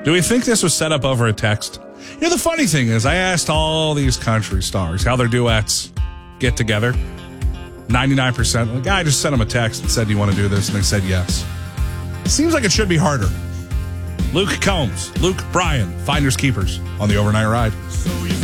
Do we think this was set up over a text? You know, the funny thing is, I asked all these country stars how their duets get together. 99%. The guy just sent them a text and said, do you want to do this? And they said yes. Seems like it should be harder. Luke Combs, Luke Bryan, Finders Keepers on the Overnight Ride.